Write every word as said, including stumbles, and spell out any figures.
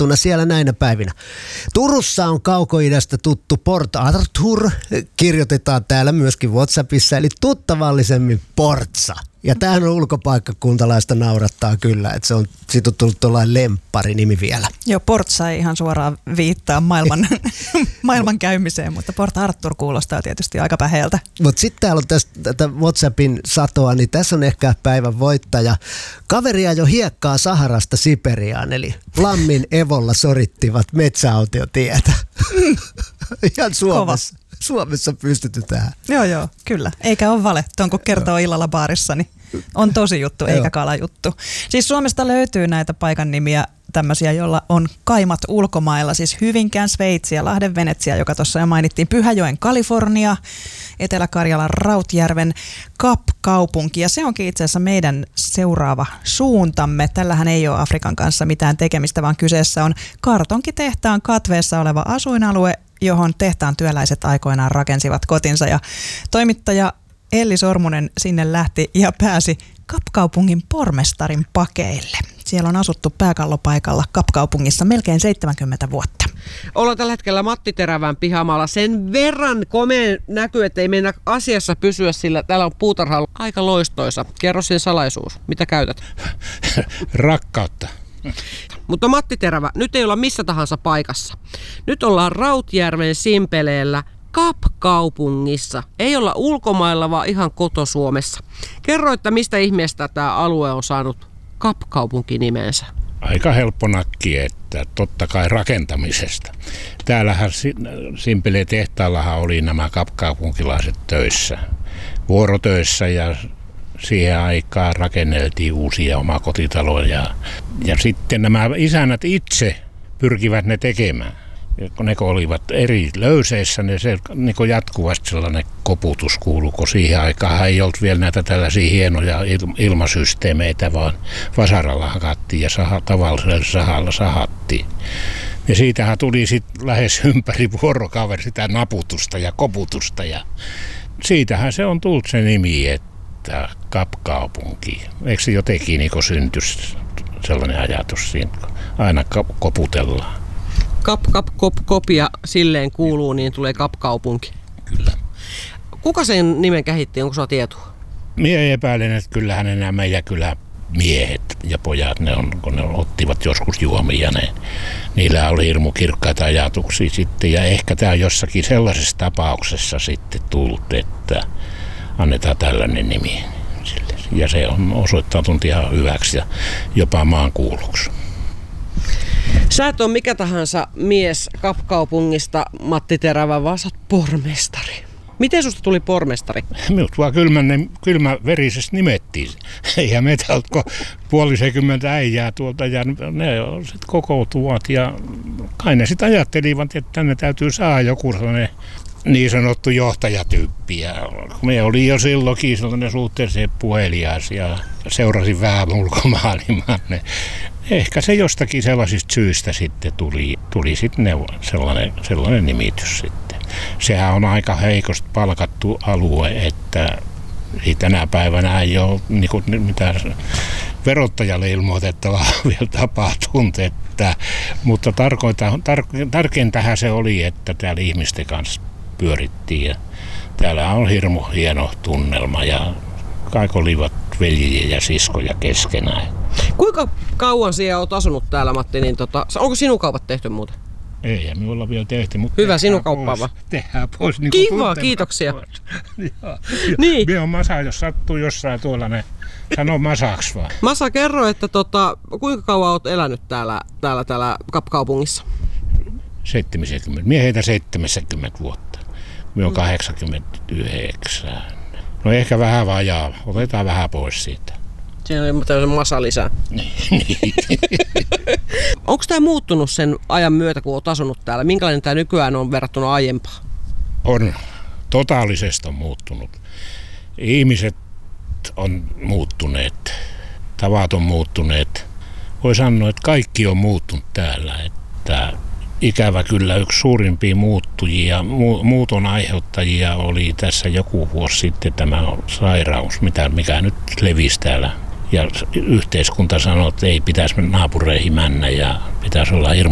asuttuna siellä näinä päivinä. Turussa on kaukoidästä tuttu Port Arthur, kirjoitetaan täällä myöskin WhatsAppissa, eli tuttavallisemmin Portsa. Ja tämähän on ulkopaikkakuntalaista naurattaa kyllä, että se on, siitä on tullut tuollainen lemppari nimi vielä. Joo, Portsa ei ihan suoraan viittaa maailman, maailman käymiseen, mutta Port Arthur kuulostaa tietysti aika päheeltä. Mutta sitten täällä on tästä, tätä WhatsAppin satoa, niin tässä on ehkä päivän voittaja. Kaveria jo hiekkaa Saharasta Siperiaan, eli Flammin Evolla sorittivat metsäautiotietä. Ihan Suomessa. Kova. Suomessa pystytetään. Joo, joo, kyllä. Eikä ole vale. Tuon kun kertoo illalla baarissa, niin on tosi juttu, eikä kala juttu. Siis Suomesta löytyy näitä paikan nimiä tämmöisiä, joilla on kaimat ulkomailla. Siis Hyvinkään Sveitsi ja Lahden Venetsia, joka tuossa jo mainittiin. Pyhäjoen Kalifornia, Etelä-Karjalan Rautjärven Kap-kaupunki. Ja se onkin itse asiassa meidän seuraava suuntamme. Tällähän ei ole Afrikan kanssa mitään tekemistä, vaan kyseessä on kartonkitehtaan katveessa oleva asuinalue, johon tehtaan työläiset aikoinaan rakensivat kotinsa. Ja toimittaja Elli Sormunen sinne lähti ja pääsi Kapkaupungin pormestarin pakeille. Siellä on asuttu pääkallopaikalla Kapkaupungissa melkein seitsemänkymmentä vuotta. Ollaan tällä hetkellä Matti Terävän pihamaalla. Sen verran komea näkyy, että ei mennä asiassa pysyä, sillä täällä on puutarha aika loistoisa. Kerro sen salaisuus. Mitä käytät? Rakkautta. Mutta Matti Terävä, nyt ei olla missä tahansa paikassa. Nyt ollaan Rautjärven Simpeleellä Kap-kaupungissa. Ei olla ulkomailla, vaan ihan koto-Suomessa. Kerro, että mistä ihmeestä tämä alue on saanut Kap-kaupunkinimensä? Aika helppo nakki, että totta kai rakentamisesta. Täällähän Simpeleen tehtaallahan oli nämä Kap-kaupunkilaiset töissä, vuorotöissä, ja siihen aikaan rakenneltiin uusia omakotitaloja. Ja sitten nämä isännät itse pyrkivät ne tekemään. Kun ne olivat eri löyseissä, niin se niin jatkuvasti sellainen koputus kuului, kun siihen aikaan ei ollut vielä näitä tällaisia hienoja ilmasysteemeitä, vaan vasaralla hakattiin ja saha, tavallisella sahalla sahattiin. Ja siitähän tuli sitten lähes ympäri vuorokauven sitä naputusta ja koputusta. Ja siitähän se on tullut se nimi, että Kap-kaupunki. Eikö se jotenkin niin syntyisi sellainen ajatus siinä, kun aina koputellaan? Kap, kap, kop, kop ja silleen kuuluu, niin tulee Kap-kaupunki. Kyllä. Kuka sen nimen kehitti, onko sulla tietoa? Mie epäilen, että kyllähän nämä meidän kyllä miehet ja pojat, ne on, kun ne ottivat joskus juomia, ne, niillä oli hirmu kirkkaita ajatuksia sitten. Ja ehkä tämä jossakin sellaisessa tapauksessa sitten tullut, että annetaan tällainen nimi sille. Ja se on osoittautunut ihan hyväksi ja jopa maankuuluksi. Sä et ole mikä tahansa mies Kap-kaupungista, Matti Terävä, vaan sä oot pormestari. Miten susta tuli pormestari? Minut vaan kylmän, kylmäverisesti nimettiin. Eihän meitä ollut puolisekymmentä äijää tuolta ja ne sitten kokoutuvat ja kai ne sitten ajattelivat, että tänne täytyy saada joku sellainen niin sanottu johtajatyyppi. Ja me oli jo silloinkin sellainen suhteellisen puhelias ja seurasin vähän ulkomaanimaan. Ehkä se jostakin sellaisista syistä sitten tuli, tuli sitten sellainen, sellainen nimitys sitten. Sehän on aika heikosti palkattu alue, että ei tänä päivänä ei ole niin kuin mitään verottajalle ilmoitettavaa vielä tapahtunut. Että, mutta tarkoita, tar, tärkeintähän se oli, että täällä ihmisten kanssa pyörittiin. Ja täällä on hirmu hieno tunnelma ja kaikki olivat veljiä ja siskoja keskenään. Kuinka kauan siellä olet asunut täällä, Matti? Niin tota, onko sinun kaupat tehty muuten? Ei, me ollaan vielä tehty, mutta hyvä, sinun kauppaa vaan. Tehdään pois. Niin kiva, kiitoksia. Niin. Me on Masa, jos sattuu jossain tuolla, ne sanoo Masaksi vaan. Masa, kerro, että tota, kuinka kauan olet elänyt täällä, täällä, täällä Kap-kaupungissa? seitsemänkymmentä. Mie heitä seitsemänkymmentä vuotta. Me on kahdeksankymmentäyhdeksän. No ehkä vähän vajaa. Otetaan vähän pois siitä. Siinä on tämmöisen Masa lisää. Onko tämä muuttunut sen ajan myötä, kun olet asunut täällä? Minkälainen tämä nykyään on verrattuna aiempaan? On. Totaalisesti on muuttunut. Ihmiset on muuttuneet. Tavat on muuttuneet. Voi sanoa, että kaikki on muuttunut täällä. Että ikävä kyllä yksi suurimpia muuttujia, muuton aiheuttajia oli tässä joku vuosi sitten tämä sairaus, mitä, mikä nyt levisi täällä. Ja yhteiskunta sanoi, että ei pitäisi naapureihin mennä ja pitäisi olla hirmu